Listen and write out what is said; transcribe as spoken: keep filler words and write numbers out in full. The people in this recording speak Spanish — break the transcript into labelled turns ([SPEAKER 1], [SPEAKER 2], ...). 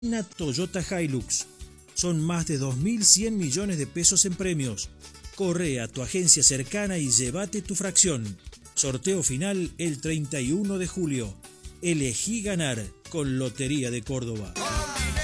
[SPEAKER 1] Una Toyota Hilux. Son más de dos mil cien millones de pesos en premios. Corre a tu agencia cercana y llévate tu fracción. Sorteo final el treinta y uno de julio. Elegí ganar con Lotería de Córdoba.